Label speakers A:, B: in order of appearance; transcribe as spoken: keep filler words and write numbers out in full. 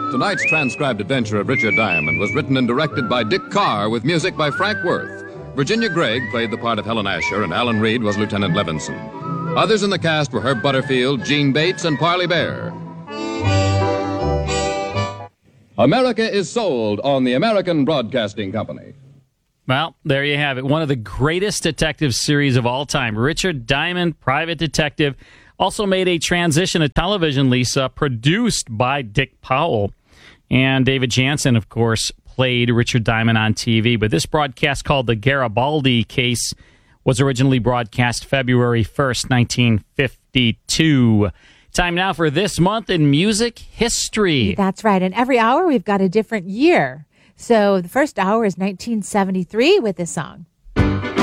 A: Tonight's transcribed adventure of Richard Diamond was written and directed by Dick Carr with music by Frank Worth. Virginia Gregg played the part of Helen Asher, and Alan Reed was Lieutenant Levinson. Others in the cast were Herb Butterfield, Gene Bates, and Parley Bear. America is sold on the American Broadcasting Company.
B: Well, there you have it. One of the greatest detective series of all time. Richard Diamond, Private Detective, also made a transition to television, Lisa, produced by Dick Powell. And David Jansen, of course, played Richard Diamond on T V. But this broadcast, called the Garibaldi Case, was originally broadcast February first, nineteen fifty-two. Time now for This Month in Music History.
C: That's right. And every hour we've got a different year. So the first hour is nineteen seventy-three with this song.